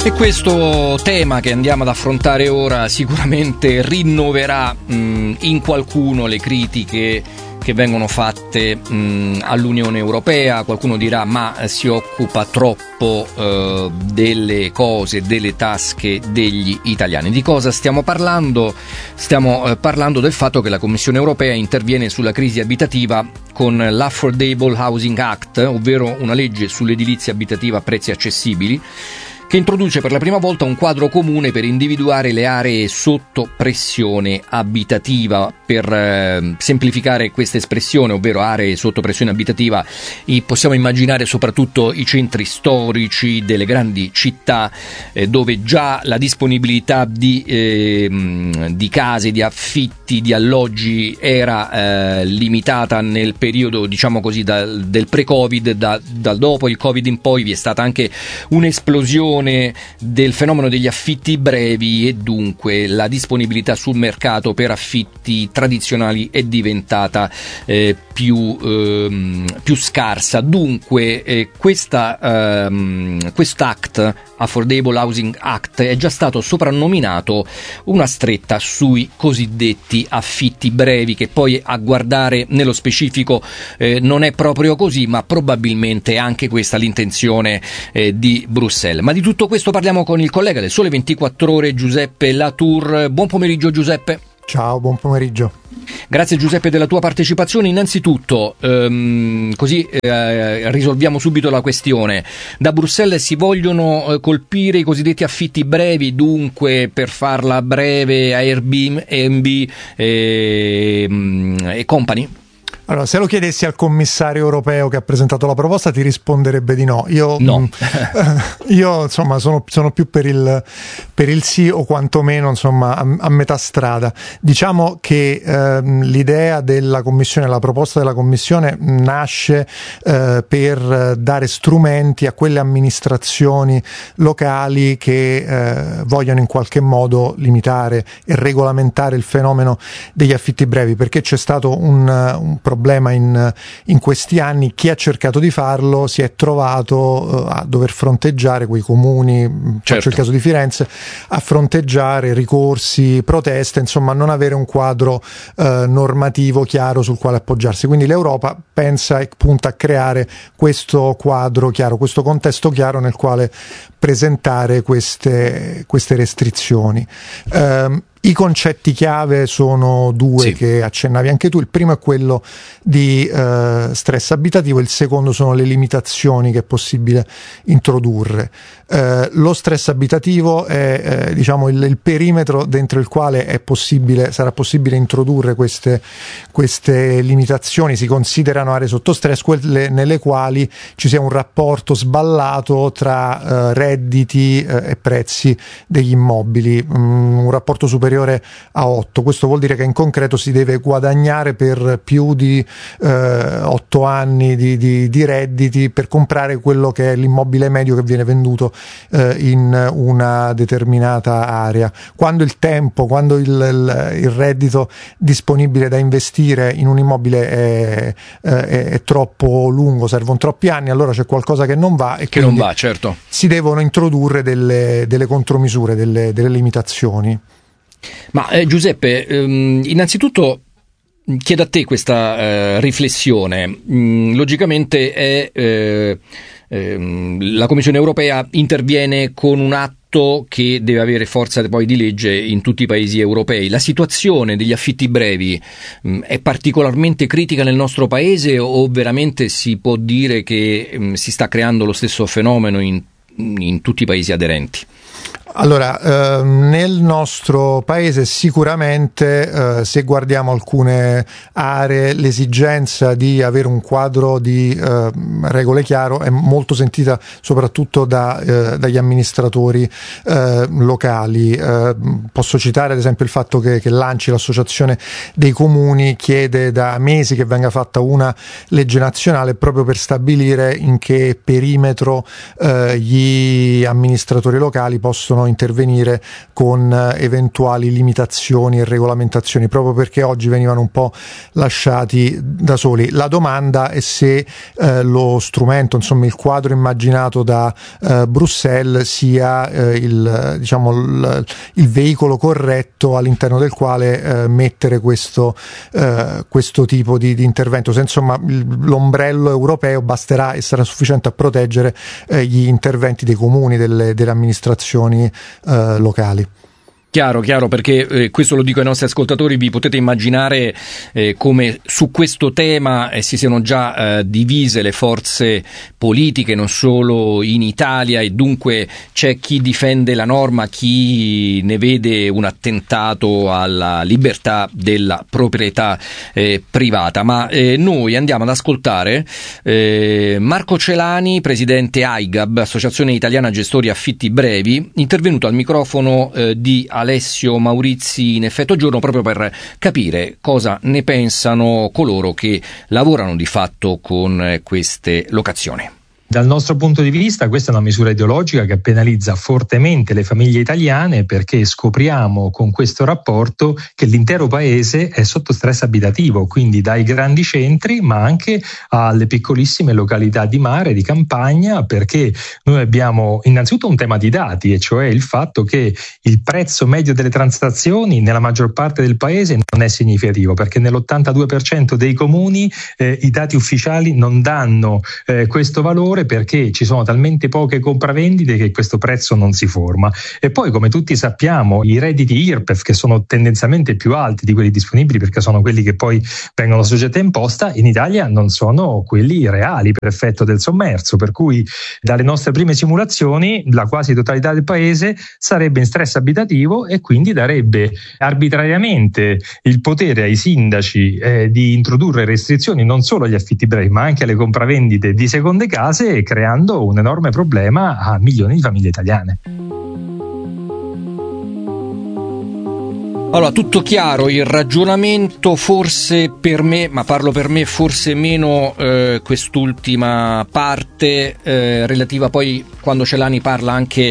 E questo tema che andiamo ad affrontare ora sicuramente rinnoverà in qualcuno le critiche che vengono fatte all'Unione Europea. Qualcuno dirà: ma si occupa troppo delle cose, delle tasche degli italiani. Di cosa stiamo parlando? Stiamo parlando del fatto che la Commissione Europea interviene sulla crisi abitativa con l'Affordable Housing Act, ovvero una legge sull'edilizia abitativa a prezzi accessibili, che introduce per la prima volta un quadro comune per individuare le aree sotto pressione abitativa. Per semplificare questa espressione, ovvero aree sotto pressione abitativa, possiamo immaginare soprattutto i centri storici delle grandi città, dove già la disponibilità di case, di affitti, di alloggi era limitata nel periodo, diciamo così, del pre-Covid. Dal dopo il Covid in poi vi è stata anche un'esplosione del fenomeno degli affitti brevi, e dunque la disponibilità sul mercato per affitti tradizionali è diventata più scarsa. Dunque quest'act, Affordable Housing Act, è già stato soprannominato una stretta sui cosiddetti affitti brevi, che poi a guardare nello specifico non è proprio così, ma probabilmente è anche questa l'intenzione di Bruxelles. Ma di tutto questo parliamo con il collega del Sole 24 Ore, Giuseppe Latour. Buon pomeriggio, Giuseppe. Ciao, buon pomeriggio. Grazie, Giuseppe, della tua partecipazione. Innanzitutto, così risolviamo subito la questione. Da Bruxelles si vogliono colpire i cosiddetti affitti brevi, dunque, per farla breve, Airbnb e company? Allora, se lo chiedessi al commissario europeo che ha presentato la proposta, ti risponderebbe di no. Io insomma sono più per il sì, o quantomeno insomma a metà strada. Diciamo che l'idea della Commissione, la proposta della Commissione nasce per dare strumenti a quelle amministrazioni locali che vogliono in qualche modo limitare e regolamentare il fenomeno degli affitti brevi, perché c'è stato un problema in questi anni. Chi ha cercato di farlo si è trovato a dover fronteggiare quei comuni, faccio il caso di Firenze, a fronteggiare ricorsi, proteste, insomma non avere un quadro normativo chiaro sul quale appoggiarsi. Quindi l'Europa pensa e punta a creare questo quadro chiaro, questo contesto chiaro nel quale presentare queste restrizioni. I concetti chiave sono due, sì, che accennavi anche tu. Il primo è quello di stress abitativo, il secondo sono le limitazioni che è possibile introdurre. Lo stress abitativo è diciamo il perimetro dentro il quale sarà possibile introdurre queste limitazioni. Si considerano aree sotto stress quelle nelle quali ci sia un rapporto sballato tra redditi e prezzi degli immobili, un rapporto superiore a 8. Questo vuol dire che in concreto si deve guadagnare per più di 8 anni di redditi per comprare quello che è l'immobile medio che viene venduto in una determinata area. Quando il reddito disponibile da investire in un immobile è troppo lungo, servono troppi anni, allora c'è qualcosa che non va, e che non va, certo. Si devono introdurre delle contromisure, delle limitazioni. Ma Giuseppe, innanzitutto chiedo a te questa riflessione. Logicamente la Commissione Europea interviene con un atto che deve avere forza poi di legge in tutti i paesi europei. La situazione degli affitti brevi è particolarmente critica nel nostro paese, o veramente si può dire che si sta creando lo stesso fenomeno in tutti i paesi aderenti? Allora, nel nostro paese sicuramente, se guardiamo alcune aree, l'esigenza di avere un quadro di regole chiaro è molto sentita soprattutto dagli amministratori locali. Posso citare ad esempio il fatto che l'ANCI, l'Associazione dei Comuni, chiede da mesi che venga fatta una legge nazionale proprio per stabilire in che perimetro gli amministratori locali possono possano intervenire con eventuali limitazioni e regolamentazioni, proprio perché oggi venivano un po' lasciati da soli. La domanda è se lo strumento, insomma il quadro immaginato da Bruxelles sia il veicolo corretto all'interno del quale mettere questo tipo di intervento. Se insomma l'ombrello europeo basterà e sarà sufficiente a proteggere gli interventi dei comuni, delle amministrazioni locali. Chiaro, perché questo lo dico ai nostri ascoltatori, vi potete immaginare come su questo tema si siano già divise le forze politiche, non solo in Italia, e dunque c'è chi difende la norma, chi ne vede un attentato alla libertà della proprietà privata. Ma noi andiamo ad ascoltare Marco Celani, presidente AIGAB, Associazione Italiana Gestori Affitti Brevi, intervenuto al microfono di Alessio Maurizi in Effetto Giorno, proprio per capire cosa ne pensano coloro che lavorano di fatto con queste locazioni. Dal nostro punto di vista questa è una misura ideologica che penalizza fortemente le famiglie italiane, perché scopriamo con questo rapporto che l'intero paese è sotto stress abitativo, quindi dai grandi centri ma anche alle piccolissime località di mare, di campagna, perché noi abbiamo innanzitutto un tema di dati, e cioè il fatto che il prezzo medio delle transazioni nella maggior parte del paese non è significativo, perché nell'82% dei comuni i dati ufficiali non danno questo valore, perché ci sono talmente poche compravendite che questo prezzo non si forma. E poi, come tutti sappiamo, i redditi IRPEF, che sono tendenzialmente più alti di quelli disponibili perché sono quelli che poi vengono soggetti a imposta, in Italia non sono quelli reali per effetto del sommerso, per cui dalle nostre prime simulazioni la quasi totalità del paese sarebbe in stress abitativo, e quindi darebbe arbitrariamente il potere ai sindaci di introdurre restrizioni non solo agli affitti brevi ma anche alle compravendite di seconde case, creando un enorme problema a milioni di famiglie italiane. Allora, tutto chiaro, il ragionamento forse per me, ma parlo per me, forse meno quest'ultima parte relativa poi quando Celani parla anche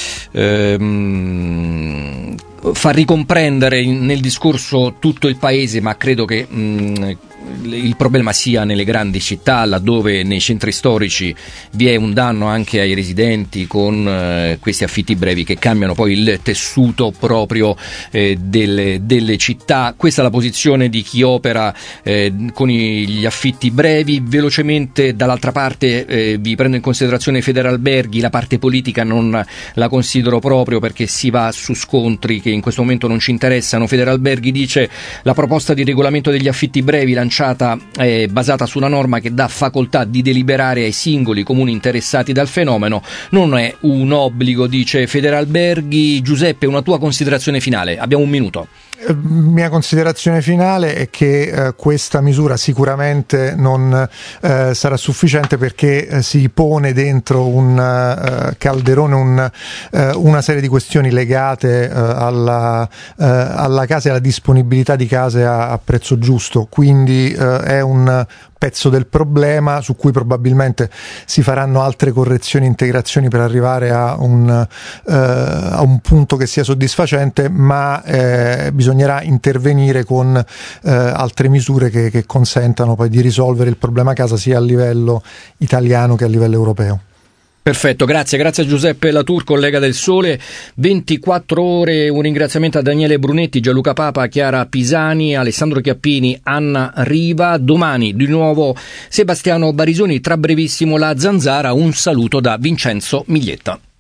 fa ricomprendere nel discorso tutto il paese, ma credo che il problema sia nelle grandi città, laddove nei centri storici vi è un danno anche ai residenti con questi affitti brevi che cambiano poi il tessuto proprio delle città. Questa è la posizione di chi opera con gli affitti brevi. Velocemente, dall'altra parte vi prendo in considerazione Federalberghi, la parte politica non la considero proprio perché si va su scontri che in questo momento non ci interessano. Federalberghi dice: la proposta di regolamento degli affitti brevi lanciata è basata su una norma che dà facoltà di deliberare ai singoli comuni interessati dal fenomeno, non è un obbligo, dice Federalberghi. Giuseppe, una tua considerazione finale, abbiamo un minuto. Mia considerazione finale è che questa misura sicuramente non sarà sufficiente, perché si pone dentro un calderone una serie di questioni legate alla casa e alla disponibilità di case a prezzo giusto, quindi è un pezzo del problema su cui probabilmente si faranno altre correzioni e integrazioni per arrivare a un punto che sia soddisfacente, ma bisognerà intervenire con altre misure che consentano poi di risolvere il problema casa sia a livello italiano che a livello europeo. Perfetto, grazie a Giuseppe Latour, collega del Sole 24 Ore. Un ringraziamento a Daniele Brunetti, Gianluca Papa, Chiara Pisani, Alessandro Chiappini, Anna Riva. Domani di nuovo Sebastiano Barisoni, tra brevissimo La Zanzara. Un saluto da Vincenzo Miglietta.